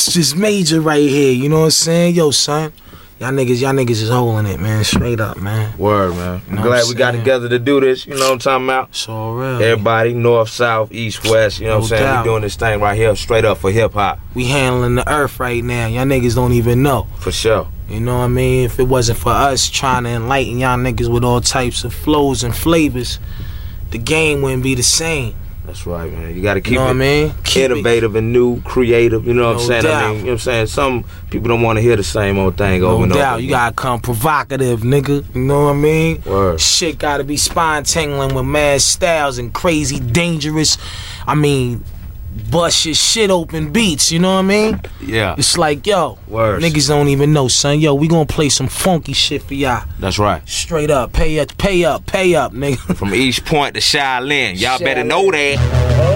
It's just major right here, you know what I'm saying? Yo, son, y'all niggas is holding it, man. Straight up, man. Word, man. You know I'm glad we got together to do this, you know what I'm talking about? It's all real. Everybody, north, south, east, west, you know what I'm saying? doubt. We doing this thing right here straight up for hip-hop. We handling the earth right now. Y'all niggas don't even know. For sure. You know what I mean? If it wasn't for us trying to enlighten y'all niggas with all types of flows and flavors, the game wouldn't be the same. That's right, man. You got to keep You know what I mean? Keep innovative and new, creative. You know what I'm saying? doubt. I mean, you know what I'm saying? Some people don't want to hear the same old thing over and No over. doubt. You gotta come provocative, nigga. You know what I mean? Word. Shit gotta be spine-tingling with mad styles and crazy, dangerous. I mean, bust your shit open beats. You know what I mean? Yeah. It's like, yo, Words. niggas don't even know, son. Yo, we gonna play some funky shit for y'all. That's right. Straight up. Pay up, nigga. From East Point to Shaolin. Y'all better Shaolin. know that.